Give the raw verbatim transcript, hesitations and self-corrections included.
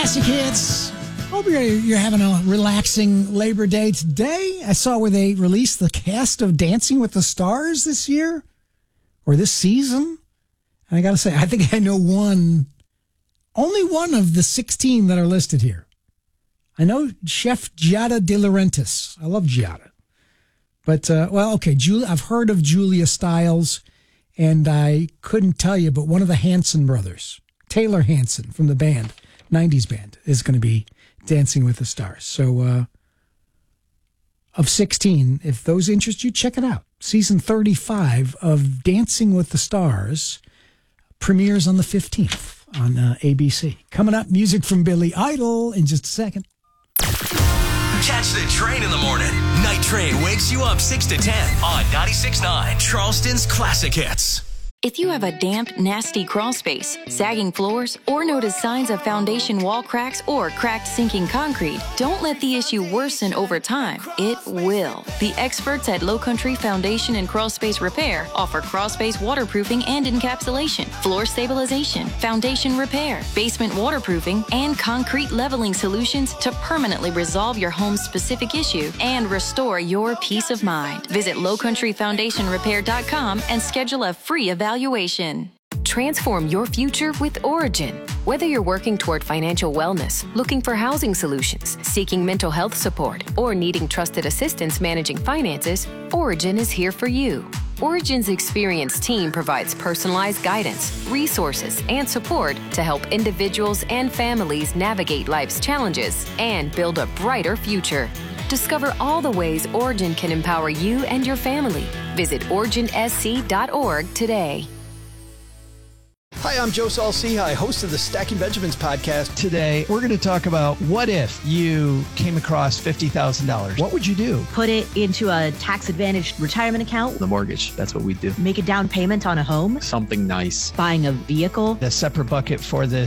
Classic hits. Hope you're, you're having a relaxing Labor Day today. I saw where they released the cast of Dancing with the Stars this year or this season. And I got to say, I think I know one, only one of the sixteen that are listed here. I know Chef Giada De Laurentiis. I love Giada. But, uh, well, okay, Julia, I've heard of Julia Stiles, and I couldn't tell you, but one of the Hanson brothers, Taylor Hanson from the band, nineties band, is going to be Dancing with the Stars. So, uh, of sixteen, if those interest you, check it out. Season thirty-five of Dancing with the Stars premieres on the fifteenth on uh, A B C. Coming up, music from Billy Idol in just a second. Catch the train in the morning. Night Train wakes you up six to ten on ninety-six point nine Charleston's Classic Hits. If you have a damp, nasty crawl space, sagging floors, or notice signs of foundation wall cracks or cracked sinking concrete, don't let the issue worsen over time. It will. The experts at Low Country Foundation and Crawl Space Repair offer crawl space waterproofing and encapsulation, floor stabilization, foundation repair, basement waterproofing, and concrete leveling solutions to permanently resolve your home's specific issue and restore your peace of mind. Visit low country foundation repair dot com and schedule a free evaluation. Evaluation. Transform your future with Origin. Whether you're working toward financial wellness, looking for housing solutions, seeking mental health support, or needing trusted assistance managing finances, Origin is here for you. Origin's experienced team provides personalized guidance, resources, and support to help individuals and families navigate life's challenges and build a brighter future. Discover all the ways Origin can empower you and your family. Visit origin s c dot org today. Hi, I'm Joe Saul-Sehy, host of the Stacking Benjamins podcast. Today, we're going to talk about what if you came across fifty thousand dollars? What would you do? Put it into a tax-advantaged retirement account. The mortgage, that's what we do. Make a down payment on a home. Something nice. Buying a vehicle. A separate bucket for the